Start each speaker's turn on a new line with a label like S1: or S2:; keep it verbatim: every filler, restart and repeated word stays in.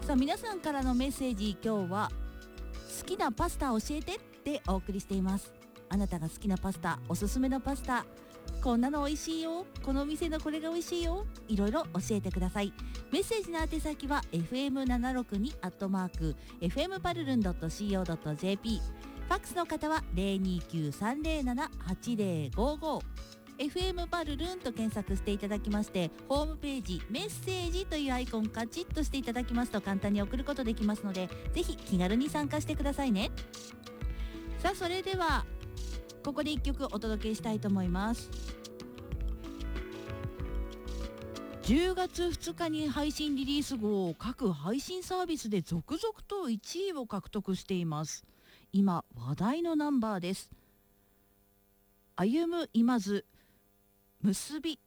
S1: さあ皆さんからのメッセージ、今日は好きなパスタ教えてってお送りしています。あなたが好きなパスタ、おすすめのパスタ、こんなの美味しいよ、このお店のこれが美味しいよ、いろいろ教えてください。メッセージの宛先は エフエムななろくに アットマーク エフエム パルルン ドット シーオー ドット ジェーピー、 ファックスの方は ゼロにきゅうさんゼロななはちゼロごご、 エフエム パルルンと検索していただきまして、ホームページメッセージというアイコンカチッとしていただきますと簡単に送ることできますので、ぜひ気軽に参加してくださいね。さあそれではここでいっきょくお届けしたいと思います。じゅうがつふつかに配信リリース後、各配信サービスで続々といちいを獲得しています。今話題のナンバーです。歩む今ず結び